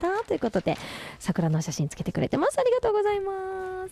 したということで、桜の写真つけてくれてます。ありがとうございます。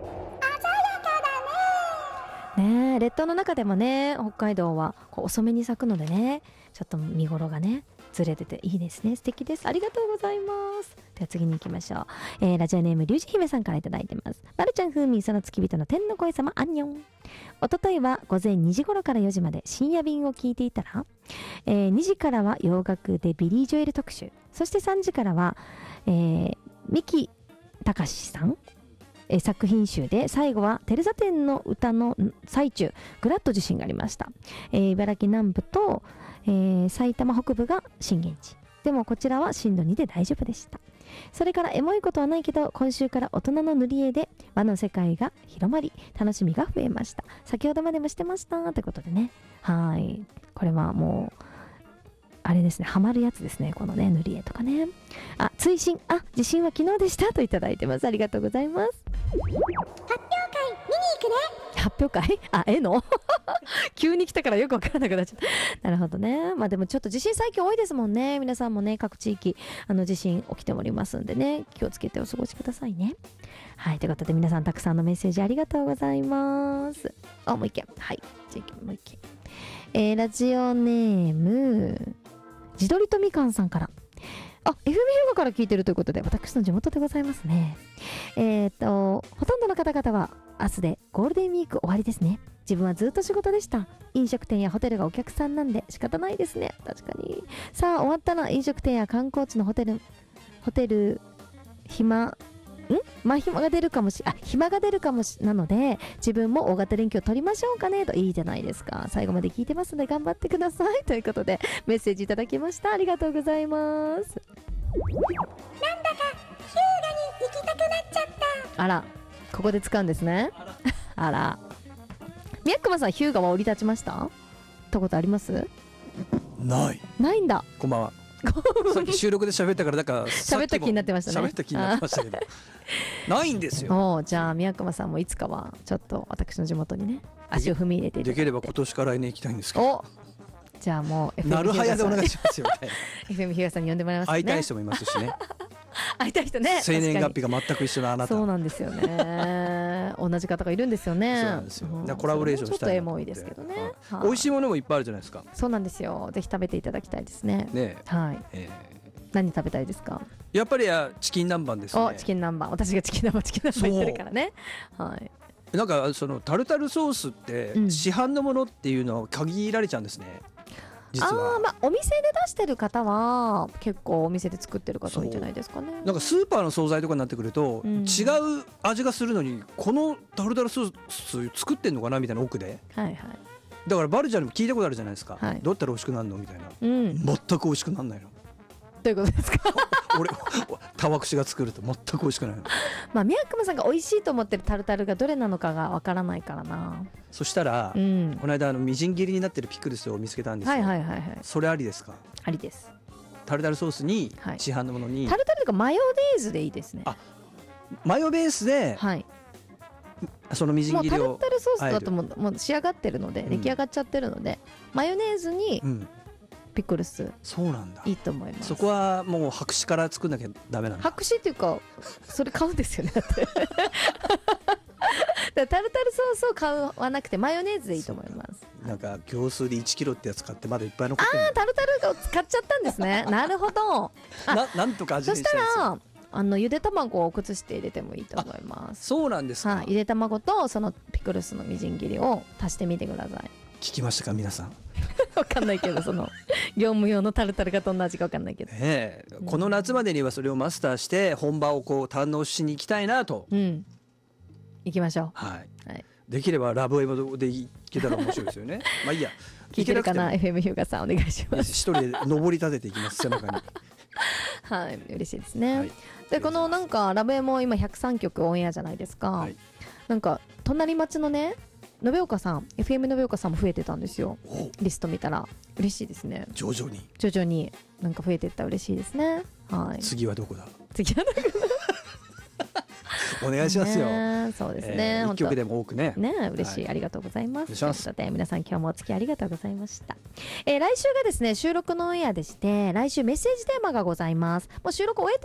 ねえ、列島の中でもね、北海道はこう遅めに咲くのでね、ちょっと見頃がねずれてていいですね。素敵です。ありがとうございます。では次に行きましょう。ラジオネームリュウジ姫さんからいただいてます。まるちゃん、ふーみん、その付き人の天の声様、アンニョン。おとといは午前2時頃から4時まで深夜便を聞いていたら、2時からは洋楽でビリー・ジョエル特集、そして3時からは、三木隆さん作品集で、最後はテレサテンの歌の最中、グラッと地震がありました。茨城南部と、埼玉北部が震源地。でもこちらは震度2で大丈夫でした。それからエモいことはないけど、今週から大人の塗り絵で和の世界が広まり、楽しみが増えました。先ほどまでもしてましたということでね。はい。これはもう、あれですね、ハマるやつですね、このね、塗り絵とかね。追伸、地震は昨日でしたといただいてます。ありがとうございます。 発表会見に行くね。 発表会絵の急に来たからよくわからなくなっちゃった。なるほどね。まあでもちょっと地震最近多いですもんね。皆さんもね、各地域、地震起きておりますんでね、気をつけてお過ごしくださいね。はい、ということで皆さんたくさんのメッセージありがとうございます。もう一件。はい。じゃあもう一件。ラジオネーム、自撮りとみかんさんから。FM 広場から聞いてるということで、私の地元でございますね。ほとんどの方々は明日でゴールデンウィーク終わりですね。自分はずっと仕事でした。飲食店やホテルがお客さんなんで仕方ないですね。確かに。さあ終わったら飲食店や観光地のホテル、暇が出るかもなので、自分も大型連休を取りましょうかねと。いいじゃないですか。最後まで聞いてますので頑張ってくださいということでメッセージいただきました。ありがとうございます。 なんだか日向に行きたくなっちゃった。 あら、ここで使うんですね。あら、宮熊さん、日向は降り立ちましたってことあります？ないんだ。 こんばんは。さっき収録で喋ったから、だから喋った気になってましたね。 喋った気になってましたけどないんですよ。 じゃあ宮熊さんもいつかはちょっと私の地元にね、足を踏み入れていただいて、 できれば今年から来年行きたいんですけど。 じゃあもう FM なるはやでお願いしますよみたいな。 FM 東さんに呼んでもらいますね。 会いたい人もいますしね。 会いたい人ね。 生年月日が全く一緒のあなた。 そうなんですよね。同じ方がいるんですよね。 そうなんですよ。コラボレーションしたいなと思って。ちょっとエモいですけどね。 美味しいものもいっぱいあるじゃないですか。 そうなんですよ。ぜひ食べていただきたいですね。 ね。 はい。何食べたいですか？ やっぱりチキン南蛮ですね。 チキン南蛮。私がチキン南蛮言ってるからね。はい。 なんかそのタルタルソースって市販のものっていうのは限られちゃうんですね。実はお店で出してる方は結構お店で作ってる方多いんじゃないですかね。 なんかスーパーの惣菜とかになってくると、違う味がするのに、このタルタルソース作ってんのかなみたいな奥で、 はいはい、 だからバルちゃんにも聞いたことあるじゃないですか、 はい、 どうやったら美味しくなるのみたいな、 全く美味しくならないの。 どういうことですか？ 俺タワクシが作ると全く美味しくないの。 宮熊さんが美味しいと思ってるタルタルがどれなのかがわからないからな。 そしたら、この間みじん切りになってるピクルスを見つけたんですよ。それありですか？ ありです。 タルタルソースに、市販のものにタルタルとかマヨネーズでいいですね。 マヨベースで、そのみじん切りをもうタルタルソースだともう仕上がってるので、出来上がっちゃってるので、マヨネーズに、ピクルス。 そうなんだ。 いいと思います。 そこはもう白紙から作んなきゃダメなんだ。 白紙っていうかそれ買うんですよね。だってタルタルソースを買わなくてマヨネーズでいいと思います。 なんか業数で1キロってやつ買ってまだいっぱい残ってる。 タルタルを使っちゃったんですね。なるほど。 なんとか味にしたんですよ。 そしたらゆで卵を崩して入れてもいいと思います。 そうなんですか。 ゆで卵とそのピクルスのみじん切りを足してみてください。 聞きましたか皆さん。 わかんないけど、その業務用のタルタルがどんな味かわかんないけど、 この夏までにはそれをマスターして本場をこう堪能しに行きたいなと。 行きましょう。 はい。できればラブエモでいけたら面白いですよね。まあいいや。 聞いてるかな FM ヒューガさん、お願いします。 一人で登り立てていきます、背中に。 はい、嬉しいですね。でこのなんかラブエモ今103曲オンエアじゃないですか。なんか隣町のね、延岡さん、 FM 延岡さんも増えてたんですよ。リスト見たら嬉しいですね。 徐々 になんか増えてったら嬉しいですね。はい。 次はどこだ？ 次はどこだ？ お願いしますよ、 ね、そうですね、 一曲でも多くね嬉しい、 はい、 ありがとうございます。 お願いします。 ということで皆さん今日もお付き合いありがとうございました。来週がですね収録のオンエアでして、来週メッセージテーマがございます。もう収録終えて